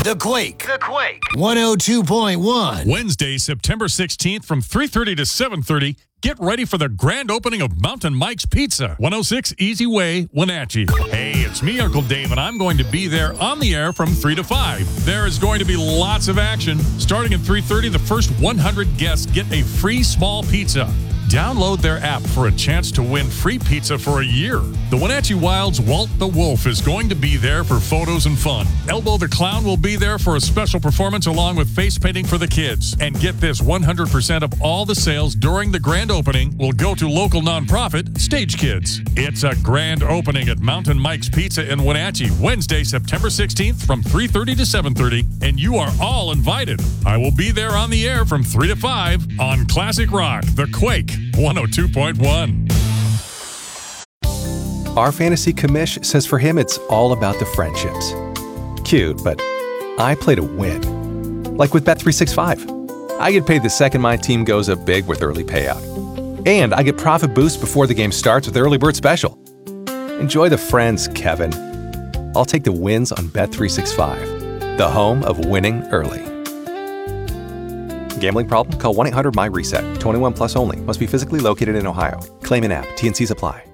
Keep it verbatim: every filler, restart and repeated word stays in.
The Quake. The Quake. one oh two point one. Wednesday, September sixteenth from three thirty to seven thirty. Get ready for the grand opening of Mountain Mike's Pizza, one oh six Easy Way, Wenatchee. Hey, it's me, Uncle Dave, and I'm going to be there on the air from three to five. There is going to be lots of action. Starting at three thirty, the first one hundred guests get a free small pizza. Download their app for a chance to win free pizza for a year. The Wenatchee Wild's Walt the Wolf is going to be there for photos and fun. Elbow the Clown will be there for a special performance along with face painting for the kids. And get this, one hundred percent of all the sales during the grand opening will go to local nonprofit Stage Kids. It's a grand opening at Mountain Mike's Pizza in Wenatchee, Wednesday, September sixteenth from three thirty to seven thirty, and you are all invited. I will be there on the air from three to five on Classic Rock, The Quake, one oh two point one. Our fantasy commish says for him it's all about the friendships. Cute, but I play to win. Like with Bet three sixty-five. I get paid the second my team goes up big with early payout. And I get profit boost before the game starts with Early Bird Special. Enjoy the friends, Kevin. I'll take the wins on Bet three sixty-five, the home of winning early. Gambling problem? Call one eight hundred M Y RESET. twenty-one plus only. Must be physically located in Ohio. Claim in app. T N Cs apply.